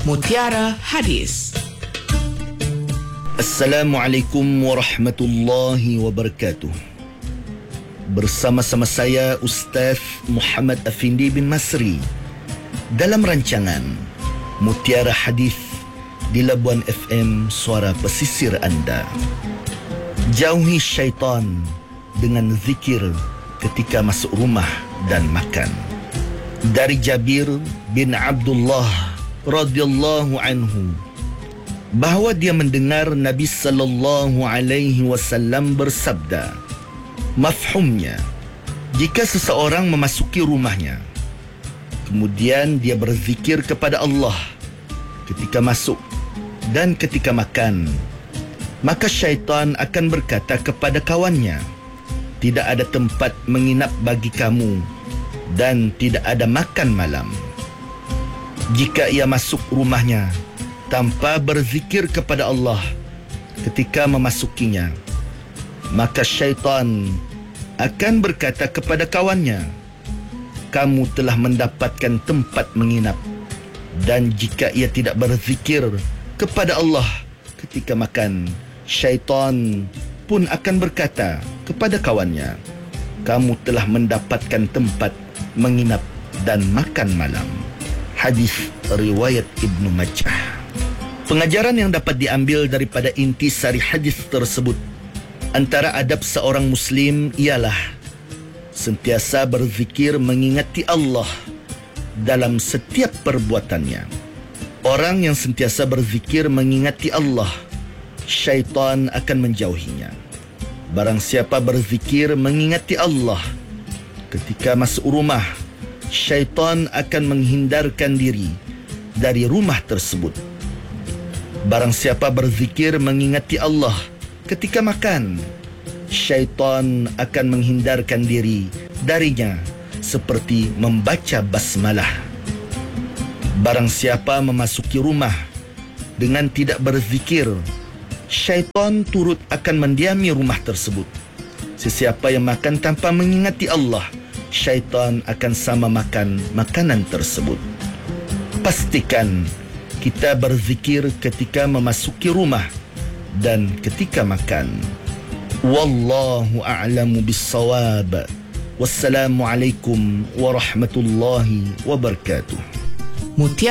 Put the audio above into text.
Mutiara Hadis. Assalamualaikum warahmatullahi wabarakatuh. Bersama-sama saya Ustaz Muhammad Afindi bin Masri dalam rancangan Mutiara Hadis di Labuan FM, suara pesisir anda. Jauhi syaitan dengan zikir ketika masuk rumah dan makan. Dari Jabir bin Abdullah radhiyallahu anhu bahawa dia mendengar Nabi sallallahu alaihi wasallam bersabda, mafhumnya, jika seseorang memasuki rumahnya kemudian dia berzikir kepada Allah ketika masuk dan ketika makan, maka syaitan akan berkata kepada kawannya, tidak ada tempat menginap bagi kamu dan tidak ada makan malam. Jika ia masuk rumahnya tanpa berzikir kepada Allah ketika memasukinya, maka syaitan akan berkata kepada kawannya, kamu telah mendapatkan tempat menginap. Dan jika ia tidak berzikir kepada Allah ketika makan, syaitan pun akan berkata kepada kawannya, kamu telah mendapatkan tempat menginap dan makan malam. Hadis riwayat Ibnu Majah. Pengajaran yang dapat diambil daripada intisari hadis tersebut, antara adab seorang Muslim ialah sentiasa berzikir mengingati Allah dalam setiap perbuatannya. Orang yang sentiasa berzikir mengingati Allah, syaitan akan menjauhinya. Barang siapa berzikir mengingati Allah ketika masuk rumah, syaitan akan menghindarkan diri dari rumah tersebut. Barang siapa berzikir mengingati Allah ketika makan, syaitan akan menghindarkan diri darinya seperti membaca basmalah. Barang siapa memasuki rumah dengan tidak berzikir, syaitan turut akan mendiami rumah tersebut. Sesiapa yang makan tanpa mengingati Allah, syaitan akan sama makan makanan tersebut. Pastikan kita berzikir ketika memasuki rumah dan ketika makan. Wallahu a'lamu bis-shawab. Wassalamualaikum warahmatullahi wabarakatuh.